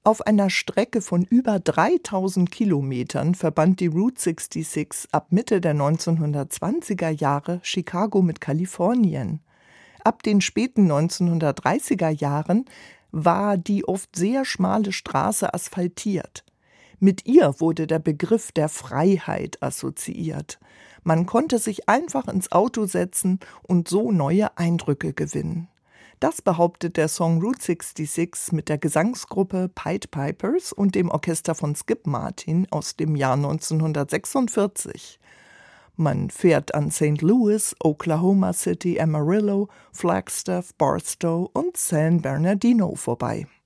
Auf einer Strecke von über 3000 Kilometern verband die Route 66 ab Mitte der 1920er Jahre Chicago mit Kalifornien. Ab den späten 1930er Jahren war die oft sehr schmale Straße asphaltiert. Mit ihr wurde der Begriff der Freiheit assoziiert. Man konnte sich einfach ins Auto setzen und so neue Eindrücke gewinnen. Das behauptet der Song Route 66 mit der Gesangsgruppe Pied Pipers und dem Orchester von Skip Martin aus dem Jahr 1946. Man fährt an St. Louis, Oklahoma City, Amarillo, Flagstaff, Barstow und San Bernardino vorbei.